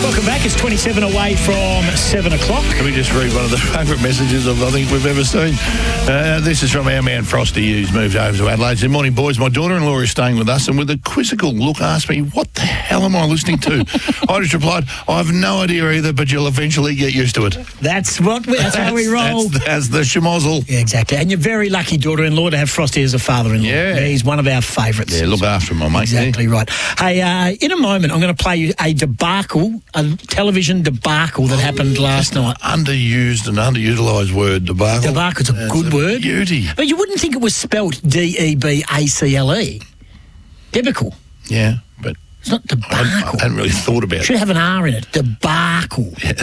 Welcome back. It's 27 away from 7 o'clock. Can we just read one of the favourite messages I think we've ever seen? This is from our man Frosty, who's moved over to Adelaide. Good morning, boys. My daughter-in-law is staying with us and with a quizzical look asked me, what the hell am I listening to? I just replied, I have no idea either, but you'll eventually get used to it. That's how we roll. That's the schmozzle. Yeah, exactly. And you're very lucky, daughter-in-law, to have Frosty as a father-in-law. Yeah. He's one of our favourites. Yeah, look after him, my mate. Exactly right. Hey, in a moment, I'm going to play you a debacle, a television debacle that happened last night. Underused and underutilised word, debacle. Debacle's a good word. Beauty. But you wouldn't think it was spelt D-E-B-A-C-L-E. Debacle. Yeah, but It's not debacle. I hadn't really thought about it. Should have an R in it. Debacle. Yeah.